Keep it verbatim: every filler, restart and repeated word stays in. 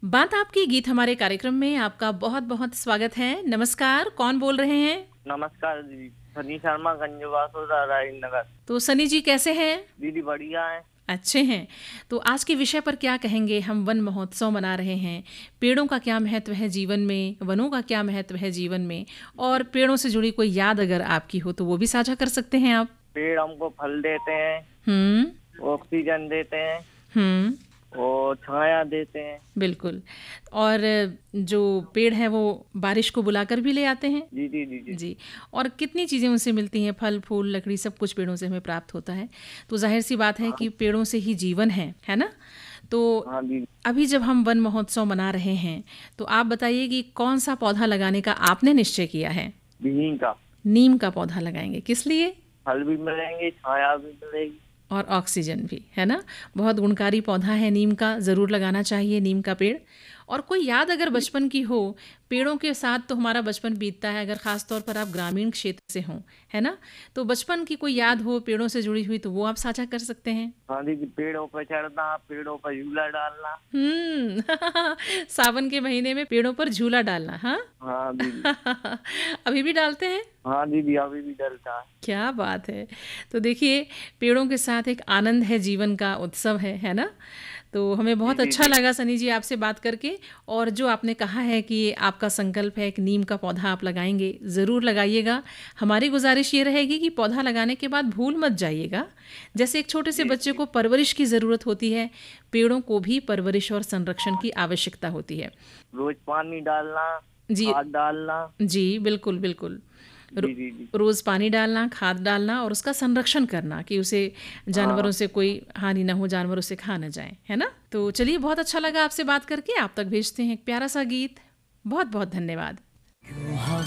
बात आपकी गीत हमारे कार्यक्रम में आपका बहुत बहुत स्वागत है। नमस्कार, कौन बोल रहे हैं? नमस्कार जी, सनी शर्मा गंजवासोदा राजेंद्र नगर। तो सनी जी कैसे हैं? दीदी बढ़िया है। अच्छे हैं। तो आज के विषय पर क्या कहेंगे? हम वन महोत्सव मना रहे हैं। पेड़ों का क्या महत्व है जीवन में, वनों का क्या महत्व है जीवन में, और पेड़ों से जुड़ी कोई याद अगर आपकी हो तो वो भी साझा कर सकते हैं आप। पेड़ हमको फल देते हैं, हम्म ऑक्सीजन देते हैं हम्म और छाया देते हैं। बिल्कुल। और जो पेड़ हैं वो बारिश को बुलाकर भी ले आते हैं। जी जी जी जी जी। और कितनी चीज़ें उनसे मिलती हैं, फल फूल लकड़ी सब कुछ पेड़ों से हमें प्राप्त होता है। तो जाहिर सी बात है कि पेड़ों से ही जीवन है है ना। तो हाँ दीदी। अभी जब हम वन महोत्सव मना रहे हैं तो आप बताइए कि कौन सा पौधा लगाने का आपने निश्चय किया है? नीम का। नीम का पौधा लगाएंगे, किस लिए? फल भी मिलेंगे, छाया भी मिलेगी और ऑक्सीजन भी, है ना। बहुत गुणकारी पौधा है नीम का, ज़रूर लगाना चाहिए नीम का पेड़। और कोई याद अगर बचपन की हो, पेड़ों के साथ तो हमारा बचपन बीतता है, अगर ख़ास तौर पर आप ग्रामीण क्षेत्र से हों, है ना। तो बचपन की कोई याद हो पेड़ों से जुड़ी हुई तो वो आप साझा कर सकते हैं। हाँ दीदी, पेड़ों पर चढ़ना, पेड़ों पर झूला डालना। हम्म सावन के महीने में पेड़ों पर झूला डालना। हाँ हाँ दीदी। अभी भी डालते हैं? हाँ दीदी, अभी भी डलता है। क्या बात है। तो देखिए, पेड़ों के साथ एक आनंद है, जीवन का उत्सव है है ना। तो हमें बहुत जी अच्छा जी लगा सनी जी आपसे बात करके। और जो आपने कहा है कि आपका संकल्प है कि नीम का पौधा आप लगाएंगे, ज़रूर लगाइएगा। हमारी गुजारिश ये रहेगी कि पौधा लगाने के बाद भूल मत जाइएगा। जैसे एक छोटे से जी बच्चे को परवरिश की ज़रूरत होती है, पेड़ों को भी परवरिश और संरक्षण की आवश्यकता होती है। रोज पानी डालना, जी खाद डालना। जी, बिल्कुल बिल्कुल। रो, जी जी जी रोज़ पानी डालना, खाद डालना और उसका संरक्षण करना कि उसे जानवरों हाँ। से कोई हानि ना हो, जानवर उसे खा ना जाए, है ना। तो चलिए, बहुत अच्छा लगा आपसे बात करके। आप तक भेजते हैं एक प्यारा सा गीत। बहुत बहुत धन्यवाद।